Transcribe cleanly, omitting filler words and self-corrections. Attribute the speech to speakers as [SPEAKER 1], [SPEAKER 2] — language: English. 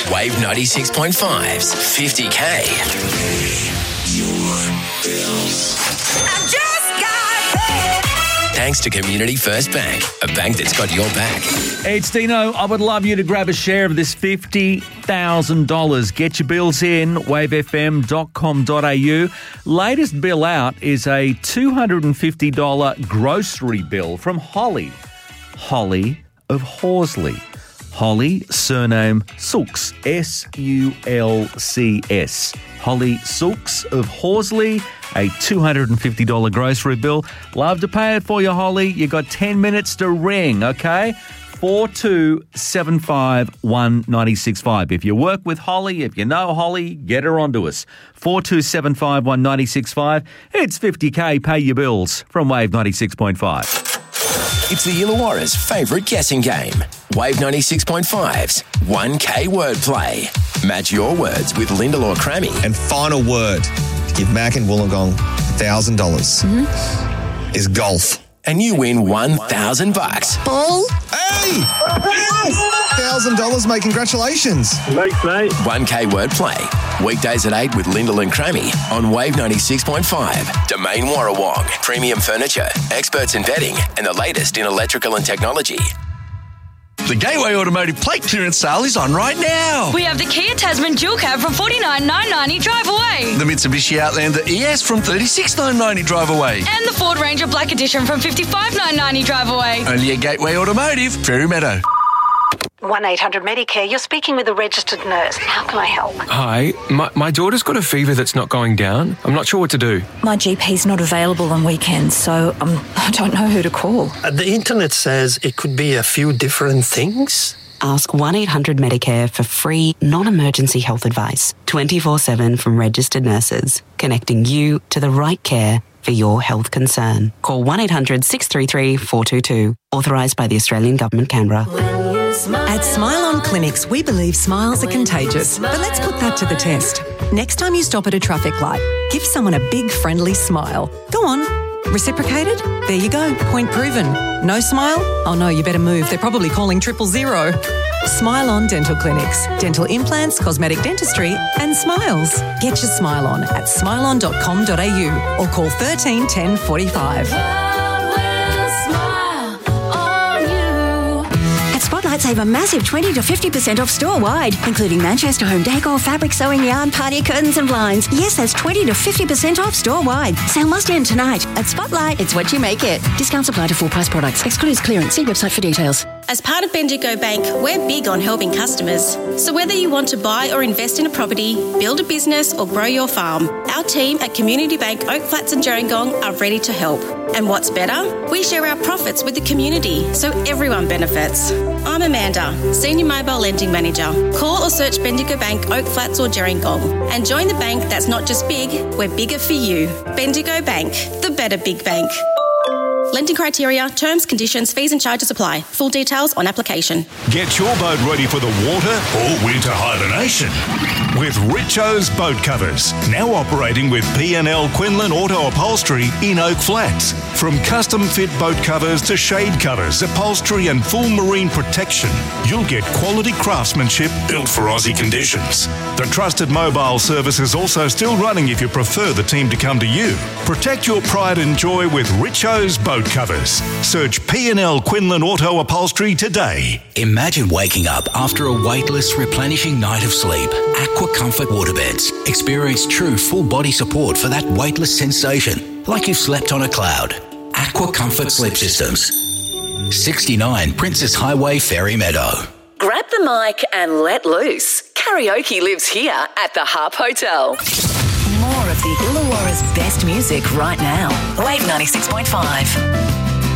[SPEAKER 1] Wave 96.5's 50K.
[SPEAKER 2] I just got paid.
[SPEAKER 1] Thanks to Community First Bank, a bank that's got your back.
[SPEAKER 3] It's Dino. I would love you to grab a share of this $50,000. Get your bills in, wavefm.com.au. Latest bill out is a $250 grocery bill from Holly. Holly of Horsley. Holly, surname Sulks, S-U-L-C-S. Holly Sulks of Horsley, a $250 grocery bill. Love to pay it for you, Holly. You got 10 minutes to ring, okay? 42751965. If you work with Holly, if you know Holly, get her onto us. 42751965. It's 50K, pay your bills from Wave 96.5.
[SPEAKER 1] It's the Illawarra's favourite guessing game. Wave 96.5's 1K wordplay. Match your words with Lyndall or Crammy.
[SPEAKER 4] And final word to give Mac and Wollongong $1,000 is golf.
[SPEAKER 1] And you win $1,000.
[SPEAKER 5] Ball.
[SPEAKER 4] Hey! $1,000, mate. Congratulations.
[SPEAKER 6] Thanks, mate.
[SPEAKER 1] 1K wordplay. Weekdays at 8 with Lyndall and Crammy on Wave 96.5. Domain Warrawong. Premium furniture, experts in bedding, and the latest in electrical and technology.
[SPEAKER 7] The Gateway Automotive plate clearance sale is on right now.
[SPEAKER 8] We have the Kia Tasman dual cab from $49,990 drive away.
[SPEAKER 7] The Mitsubishi Outlander ES from $36,990 drive away.
[SPEAKER 8] And the Ford Ranger Black Edition from $55,990 drive away.
[SPEAKER 7] Only at Gateway Automotive, Fairy Meadow.
[SPEAKER 9] 1-800-Medicare. You're speaking with a registered nurse. How can I help?
[SPEAKER 10] Hi, my daughter's got a fever that's not going down. I'm not sure what to do.
[SPEAKER 11] My GP's not available on weekends, so I don't know who to call.
[SPEAKER 12] The internet says it could be a few different things.
[SPEAKER 13] Ask 1-800-Medicare for free, non-emergency health advice, 24/7 from registered nurses, connecting you to the right care for your health concern. Call 1-800-633-422, authorised by the Australian Government, Canberra.
[SPEAKER 14] At Smile On Clinics, we believe smiles are contagious, but let's put that to the test. Next time you stop at a traffic light, give someone a big, friendly smile. Go on. Reciprocated? There you go. Point proven. No smile? Oh no, you better move. They're probably calling 000. Smile On Dental Clinics. Dental implants, cosmetic dentistry, and smiles. Get your smile on at smileon.com.au or call 13 10 45.
[SPEAKER 15] Spotlight save a massive 20 to 50% off store-wide, including Manchester Home Decor, fabric sewing yarn, party curtains and blinds. Yes, that's 20 to 50% off store-wide. Sale must end tonight. At Spotlight, it's what you make it. Discounts apply to full-price products. Excludes clearance. See website for details.
[SPEAKER 16] As part of Bendigo Bank, we're big on helping customers. So whether you want to buy or invest in a property, build a business or grow your farm, our team at Community Bank Oak Flats and Gerringong are ready to help. And what's better? We share our profits with the community, so everyone benefits. I'm Amanda, Senior Mobile Lending Manager. Call or search Bendigo Bank Oak Flats or Gerringong and join the bank that's not just big, we're bigger for you. Bendigo Bank, the better big bank. Lending criteria, terms, conditions, fees and charges apply. Full details on application.
[SPEAKER 17] Get your boat ready for the water or winter hibernation with Richo's Boat Covers. Now operating with P&L Quinlan Auto Upholstery in Oak Flats. From custom fit boat covers to shade covers, upholstery and full marine protection, you'll get quality craftsmanship built for Aussie conditions. The trusted mobile service is also still running if you prefer the team to come to you. Protect your pride and joy with Richo's Boat Covers. Search P&L Quinlan Auto Upholstery today.
[SPEAKER 18] Imagine waking up after a weightless, replenishing night of sleep. Aqua Comfort waterbeds. Experience true full body support for that weightless sensation, like you've slept on a cloud. Aqua Comfort Sleep Systems. 69 Princess Highway, Fairy Meadow.
[SPEAKER 19] Grab the mic and let loose. Karaoke lives here at the Harp Hotel.
[SPEAKER 14] More of the Illawarra's best music right now. Wave 96.5.